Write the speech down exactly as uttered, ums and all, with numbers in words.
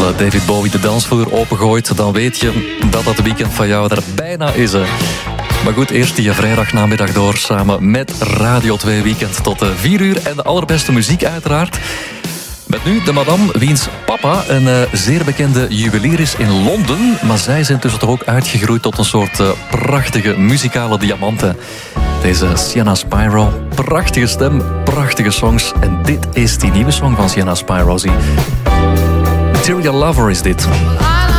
David Bowie de dansvloer opengooit, dan weet je dat dat weekend van jou er bijna is. Hè. Maar goed, eerst die vrijdagnamiddag door samen met Radio twee Weekend tot vier uur. En de allerbeste muziek uiteraard. Met nu de madame, wiens papa een uh, zeer bekende juwelier is in Londen. Maar zij is intussen toch ook uitgegroeid tot een soort uh, prachtige muzikale diamanten. Deze Sienna Spyro, prachtige stem, prachtige songs. En dit is die nieuwe song van Sienna Spyro. Material Lover is dit.